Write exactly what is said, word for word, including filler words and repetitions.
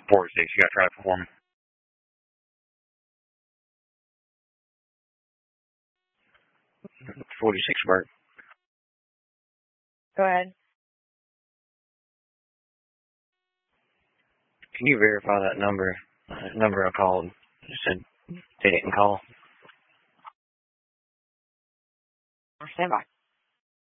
four six, you got to try to perform. forty-six Bert. Go ahead. Can you verify that number? Uh, number I called. It said they didn't call. Stand by.